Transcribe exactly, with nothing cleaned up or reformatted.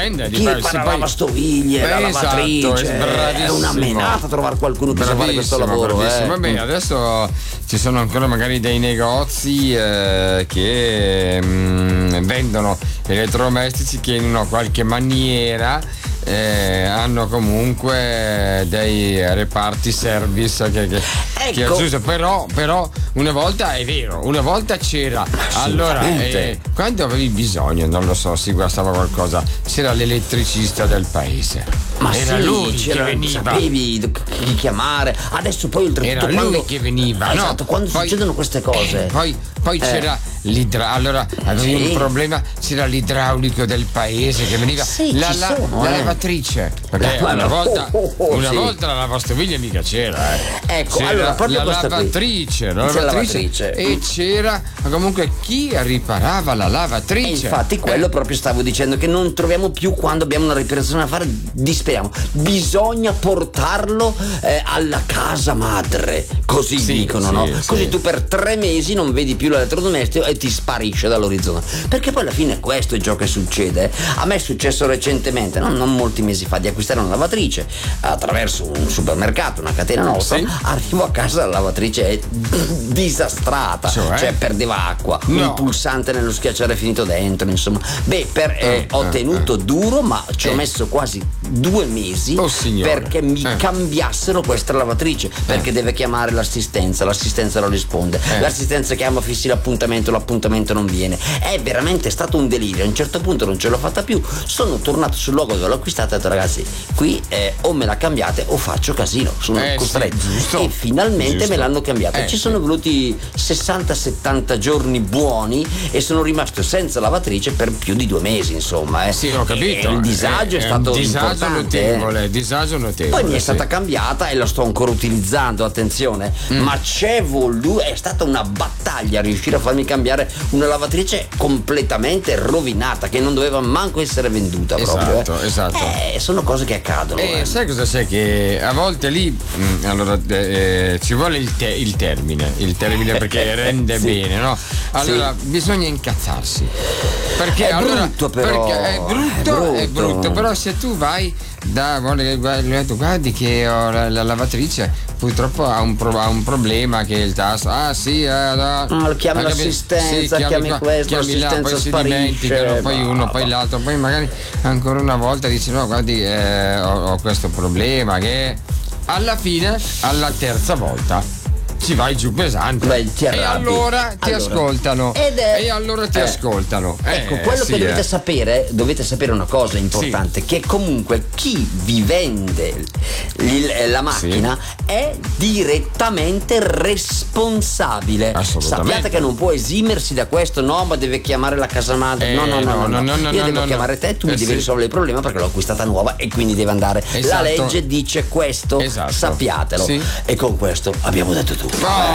dipende, chi dipende. ripara Se poi- lavastoviglie, la Eh, esatto, lavatrice, è è bravissimo. una menata trovare qualcuno che sa fare questo lavoro. Bravissimo. eh. Va bene, adesso ci sono ancora magari dei negozi eh, che mm, vendono elettrodomestici che in una qualche maniera eh, hanno comunque dei reparti service che, che, che Ecco. aggiunge. però, però una volta è vero, una volta c'era allora eh, quando avevi bisogno, non lo so, si guastava qualcosa, c'era l'elettricista del paese, Ma era sì, lui c'era- che veniva, sapevi chi chiamare. Adesso poi oltretutto era lui quando, che veniva, no? esatto, quando Poi- succedono queste cose. eh, poi poi Eh. c'era l'idra allora avevi Sì. un problema, c'era l'idraulico del paese che veniva, Sì, la, ci la- sono, la eh. lavatrice, perché La- una volta, oh, oh, una sì. volta la lavastoviglie mica c'era, eh. Ecco, C'era allora, proprio la questa qui. lavatrice, la C'è la lavatrice, lavatrice. e c'era comunque chi riparava la E lavatrice. infatti quello Eh, proprio stavo dicendo, che non troviamo più quando abbiamo una riparazione da fare, disperiamo. Bisogna portarlo eh, alla casa madre, così Sì, dicono, sì, no? sì. Così tu per tre mesi non vedi più l'elettrodomestico e ti sparisce dall'orizzonte. Perché poi alla fine questo è ciò che succede. A me è successo recentemente, no? Non molti mesi fa, di acquistare una lavatrice attraverso un supermercato, una catena nostra. Sì. Arrivo a casa, la lavatrice è disastrata, Cioè? cioè perdeva acqua, No. il pulsante nello schiacciare è finito dentro, insomma. Beh, per, eh, Eh, ho eh, tenuto duro, ma ci ho Eh. messo quasi due mesi Oh, signore. perché mi Eh. cambiassero questa lavatrice, perché deve chiamare l'assistenza, l'assistenza non risponde, Eh. l'assistenza chiama, fissi l'appuntamento, l'appuntamento non viene. È veramente stato un delirio. A un certo punto non ce l'ho fatta più, sono tornato sul luogo dove l'ho acquistata e ho detto: ragazzi, qui eh, o me la cambiate o faccio casino, sono Eh, sì, costretto. giusto. E finalmente Giusto. me l'hanno cambiata. Eh, Ci sì. sono voluti sessanta settanta giorni buoni e sono rimasto senza lavatrice per più di due mesi, insomma. Eh. Sì, ho capito. E il disagio Eh, è stato un disagio importante, eh. notevole, disagio notevole. Poi mi è sì. stata cambiata e la sto ancora utilizzando, attenzione, Mm. ma c'è voluto, è stata una battaglia riuscire a farmi cambiare una lavatrice completamente rovinata, che non doveva manco essere venduta proprio. Esatto, eh. esatto. Eh, sono cose che accadono. Eh, eh. sai cosa c'è? Che a volte lì mh, allora eh, ci vuole il, te- il termine, il termine perché rende Sì. bene, no? Allora bisogna incazzarsi. Perché È allora brutto, però. perché è brutto, È è brutto, brutto. però se tu vai da guarda, guarda, guardi che ho la, la lavatrice purtroppo ha un, pro- ha un problema che il tasto, ah sì, eh, da, Ah, chiami ha capito? l'assistenza, Sì, chiami qua, questo, chiami là, poi l'assistenza si sparisce, dimenticano, poi bah, uno, bah. poi l'altro, poi magari ancora una volta dici no, guardi, eh, ho, ho questo problema che alla fine, alla terza volta ci vai giù pesante. Beh, ti e arrabbi. allora ti Allora. ascoltano Ed è- e allora ti eh. ascoltano. Ecco, Eh, quello sì, che dovete eh. sapere, dovete sapere una cosa importante, che comunque chi vi vende il- la macchina è direttamente responsabile. Assolutamente. Sappiate che non può esimersi da questo, no, ma deve chiamare la casa madre. Eh, no, no, no, no, no, no, no, Io no, devo no, chiamare no. te, tu mi Eh, devi sì. risolvere il problema perché l'ho acquistata nuova e quindi deve andare. La Esatto. legge dice questo, Esatto. sappiatelo. Sì. E con questo abbiamo detto tutto. Oh.